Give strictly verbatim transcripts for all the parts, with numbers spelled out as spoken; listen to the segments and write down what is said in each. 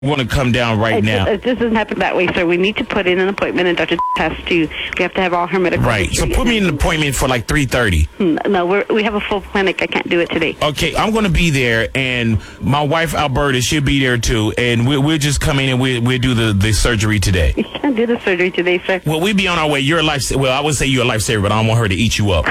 want to come down right it, now. It, it doesn't happen that way, sir. We need to put in an appointment, and Doctor has to. We have to have all her medical. Right. So put me in an appointment for like three thirty. No, we're, we have a full clinic. I can't do it today. Okay, I'm going to be there, and my wife Alberta, she'll be there too, and we, we'll just come in and we'll, we'll do the, the surgery today. You can't do the surgery today, sir. Well, we'll be on our way. You're a life. Well, I would say you're a lifesaver, but I don't want her to eat you up.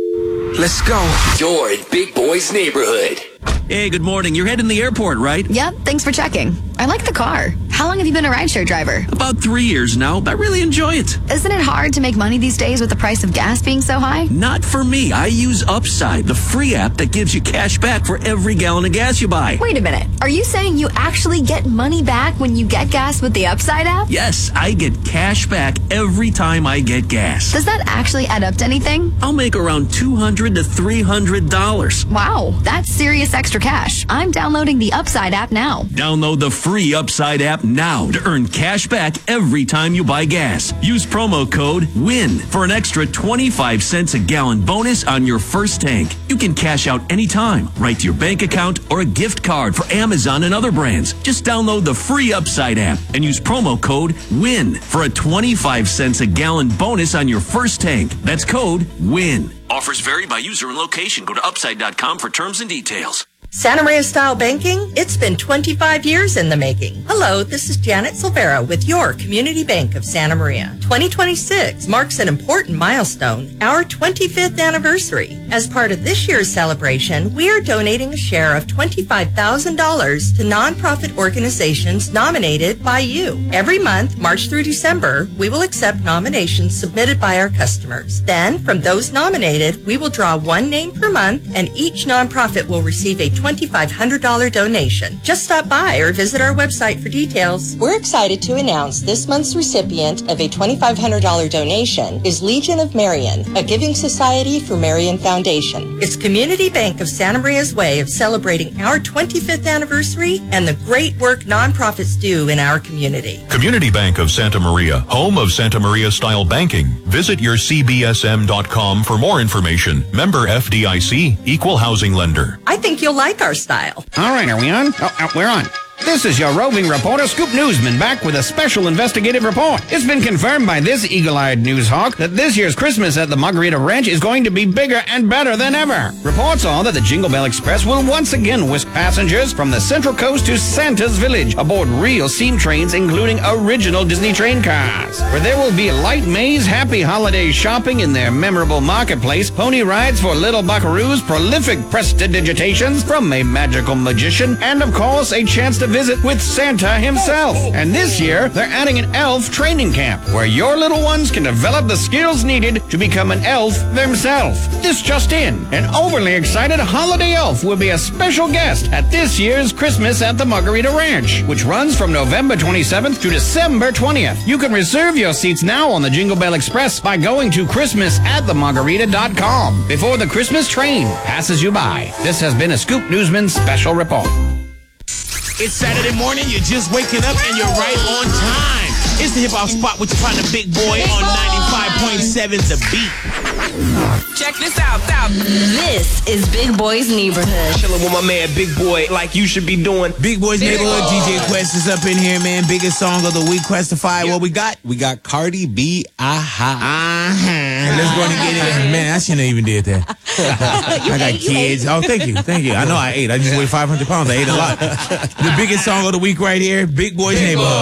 Let's go. You're in Big Boy's neighborhood. Hey, good morning. You're heading to the airport, right? Yep, thanks for checking. I like the car. How long have you been a rideshare driver? About three years now. I really enjoy it. Isn't it hard to make money these days with the price of gas being so high? Not for me. I use Upside, the free app that gives you cash back for every gallon of gas you buy. Wait a minute. Are you saying you actually get money back when you get gas with the Upside app? Yes, I get cash back every time I get gas. Does that actually add up to anything? I'll make around two hundred to three hundred dollars. Wow, that's serious extra cash. I'm downloading the Upside app now. Download the free Upside app now to earn cash back every time you buy gas. Use promo code WIN for an extra twenty-five cents a gallon bonus on your first tank. You can cash out anytime, right to your bank account or a gift card for Amazon and other brands. Just download the free Upside app and use promo code WIN for a twenty-five cents a gallon bonus on your first tank. That's code WIN. Offers vary by user and location. Go to upside dot com for terms and details. Santa Maria Style Banking, it's been twenty-five years in the making. Hello, this is Janet Silvera with your Community Bank of Santa Maria. twenty twenty-six marks an important milestone, our twenty-fifth anniversary. As part of this year's celebration, we are donating a share of twenty-five thousand dollars to nonprofit organizations nominated by you. Every month, March through December, we will accept nominations submitted by our customers. Then, from those nominated, we will draw one name per month, and each nonprofit will receive a twenty-five hundred dollars donation. Just stop by or visit our website for details. We're excited to announce this month's recipient of a twenty-five hundred dollars donation is Legion of Marion, a giving society for Marion Foundation. It's Community Bank of Santa Maria's way of celebrating our twenty-fifth anniversary and the great work nonprofits do in our community. Community Bank of Santa Maria, home of Santa Maria Style Banking. Visit your C B S M dot com for more information. Member F D I C, Equal Housing Lender. I think you'll like our style. All right, are we on? Oh, oh, we're on. This is your roving reporter, Scoop Newsman, back with a special investigative report. It's been confirmed by this eagle-eyed news hawk that this year's Christmas at the Margarita Ranch is going to be bigger and better than ever. Reports are that the Jingle Bell Express will once again whisk passengers from the Central Coast to Santa's Village aboard real steam trains, including original Disney train cars, where there will be light maze, happy holiday shopping in their memorable marketplace, pony rides for little buckaroos, prolific prestidigitations from a magical magician, and of course a chance to visit with Santa himself. And this year, they're adding an elf training camp where your little ones can develop the skills needed to become an elf themselves. This just in, an overly excited holiday elf will be a special guest at this year's Christmas at the Margarita Ranch, which runs from November twenty-seventh to December twentieth. You can reserve your seats now on the Jingle Bell Express by going to Christmas at the Margarita dot com before the Christmas train passes you by. This has been a Scoop Newsman special report. It's Saturday morning, you're just waking up, and you're right on time. It's the hip-hop spot with your partner, Big Boy, on ninety-five point seven The Beat. Check this out, out. This is Big Boy's Neighborhood. Chilling with my man, Big Boy, like you should be doing. Big Boy's Neighborhood, D J Quest is up in here, man. Biggest song of the week, Questify. Yep. What we got? We got Cardi B, Aha. Uh-huh. Let's go and get it. Man, I shouldn't have even did that. I got kids. Oh, thank you, thank you. I know I ate. I just weighed five hundred pounds. I ate a lot. The biggest song of the week right here, Big Boy's Neighborhood.